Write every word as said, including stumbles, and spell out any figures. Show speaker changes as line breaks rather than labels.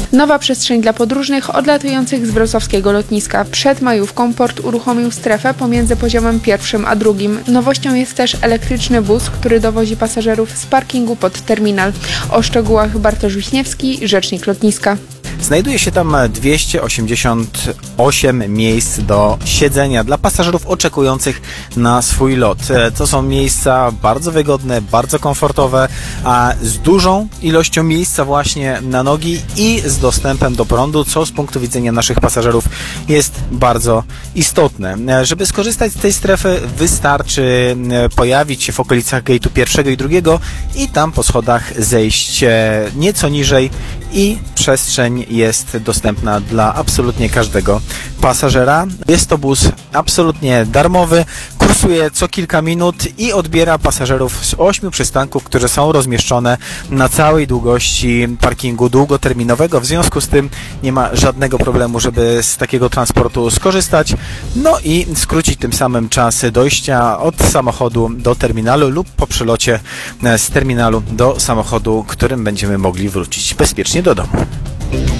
Nowa przestrzeń dla podróżnych odlatujących z wrocławskiego lotniska. Przed majówką port uruchomił strefę pomiędzy poziomem pierwszym a drugim. Nowością jest też elektryczny bus, który dowozi pasażerów z parkingu pod terminal. O szczegółach Bartosz Wiśniewski, rzecznik lotniska.
Znajduje się tam dwieście osiemdziesiąt osiem miejsc do siedzenia dla pasażerów oczekujących na swój lot. To są miejsca bardzo wygodne, bardzo komfortowe, a z dużą ilością miejsca właśnie na nogi i z dostępem do prądu, co z punktu widzenia naszych pasażerów jest bardzo istotne. Żeby skorzystać z tej strefy, wystarczy pojawić się w okolicach gate'u pierwszego i drugiego i tam po schodach zejść nieco niżej i przestrzeń jest dostępna dla absolutnie każdego pasażera. Jest to bus absolutnie darmowy, kursuje co kilka minut i odbiera pasażerów z ośmiu przystanków, które są rozmieszczone na całej długości parkingu długoterminowego. W związku z tym nie ma żadnego problemu, żeby z takiego transportu skorzystać, no i skrócić tym samym czas dojścia od samochodu do terminalu lub po przylocie z terminalu do samochodu, którym będziemy mogli wrócić bezpiecznie do domu.